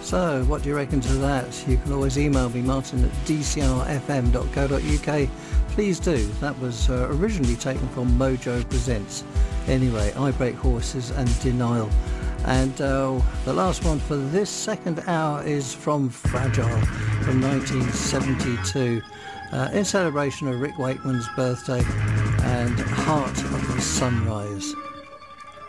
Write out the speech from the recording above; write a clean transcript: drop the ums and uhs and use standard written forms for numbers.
So, what do you reckon to that? You can always email me, Martin at dcrfm.co.uk. Please do. That was originally taken from Mojo Presents. Anyway, I Break Horses and Denial. And the last one for this second hour is from Fragile from 1972 in celebration of Rick Wakeman's birthday and Heart of the Sunrise.